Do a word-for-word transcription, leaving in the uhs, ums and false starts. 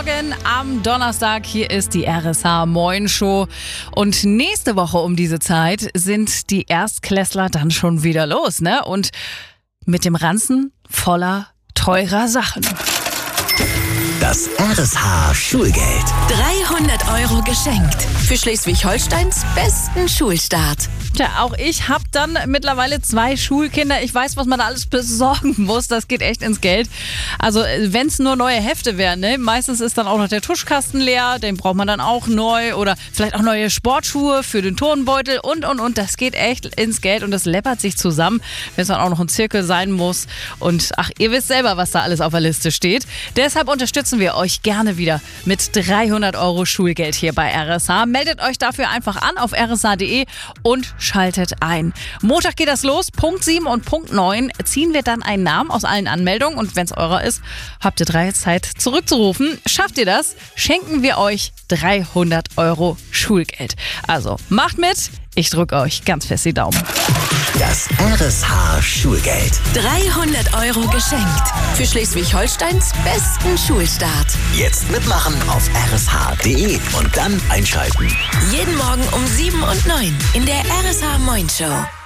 Morgen am Donnerstag. Hier ist die R S H Moin Show. Und nächste Woche um diese Zeit sind die Erstklässler dann schon wieder los, ne? Und mit dem Ranzen voller teurer Sachen. Das R S H Schulgeld. dreihundert Euro geschenkt. Für Schleswig-Holsteins besten Schulstart. Tja, auch ich habe dann mittlerweile zwei Schulkinder. Ich weiß, was man da alles besorgen muss. Das geht echt ins Geld. Also wenn es nur neue Hefte wären, ne? Meistens ist dann auch noch der Tuschkasten leer. Den braucht man dann auch neu. Oder vielleicht auch neue Sportschuhe für den Turnbeutel und, und, und. Das geht echt ins Geld und das läppert sich zusammen, wenn es dann auch noch ein Zirkel sein muss. Und ach, ihr wisst selber, was da alles auf der Liste steht. Deshalb unterstützen wir euch gerne wieder mit dreihundert Euro Schulgeld hier bei R S H. Meldet euch dafür einfach an auf r s h punkt d e und schaltet ein. Montag geht das los. Punkt sieben und Punkt neun ziehen wir dann einen Namen aus allen Anmeldungen. Und wenn es eurer ist, habt ihr drei Zeit zurückzurufen. Schafft ihr das, schenken wir euch dreihundert Euro Schulgeld. Also macht mit. Ich drücke euch ganz fest die Daumen. Das R S H Schulgeld. dreihundert Euro geschenkt. Für Schleswig-Holsteins besten Schulstart. Jetzt mitmachen auf r s h punkt d e und dann einschalten. Jeden Morgen um sieben und neun in der R S H Moin Show.